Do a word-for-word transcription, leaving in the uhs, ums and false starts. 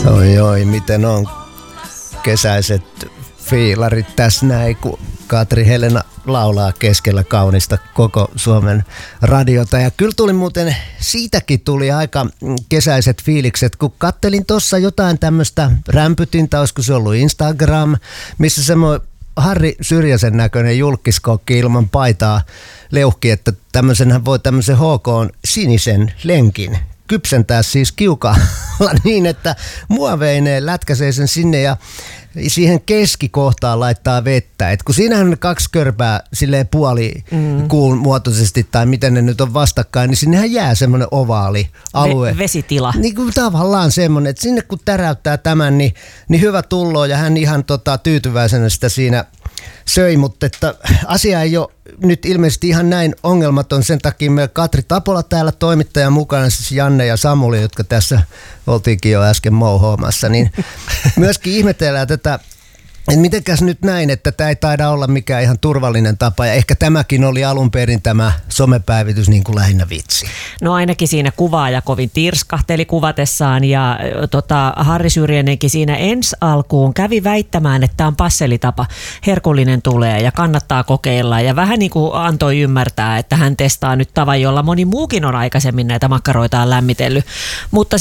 Oi oi, miten on kesäiset fiilarit tässä näin, kun Katri Helena laulaa keskellä kaunista koko Suomen radiota. Ja kyllä tuli muuten, siitäkin tuli aika kesäiset fiilikset, kun kattelin tuossa jotain tämmöistä rämpytintä, olisiko se ollut Instagram, missä semmoinen Harri Syrjäsen näköinen julkiskokki ilman paitaa leuhki, että tämmöisenhän voi tämmöisen H K sinisen lenkin kypsentää siis kiukaalla niin, että muoveineen lätkäsee sen sinne ja siihen keskikohtaan laittaa vettä. Et kun siinähän on kaksi körpää silleen puoli mm. kuun muotoisesti tai miten ne nyt on vastakkain, niin sinnehän jää semmoinen ovaali alue. Ve- vesitila. Niin kuin tavallaan semmoinen, että sinne kun täräyttää tämän, niin, niin hyvä tulloo ja hän ihan tota, tyytyväisenä sitä siinä söi, mutta että asia ei ole nyt ilmeisesti ihan näin ongelmaton. Sen takia meillä Katri Tapola täällä toimittaja mukana, siis Janne ja Samuli, jotka tässä oltiinkin jo äsken mouhoamassa, niin myöskin ihmetellään tätä, että mitenkäs nyt näin, että tämä ei taida olla mikään ihan turvallinen tapa ja ehkä tämäkin oli alun perin tämä somepäivitys niin kuin lähinnä vitsi. No ainakin siinä kuvaaja kovin tirskahteli kuvatessaan ja tota, Harri Syrjänenkin siinä ensi alkuun kävi väittämään, että tämä on passelitapa, herkullinen tulee ja kannattaa kokeilla ja vähän niin kuin antoi ymmärtää, että hän testaa nyt tavan, jolla moni muukin on aikaisemmin näitä makkaroitaan lämmitellyt, mutta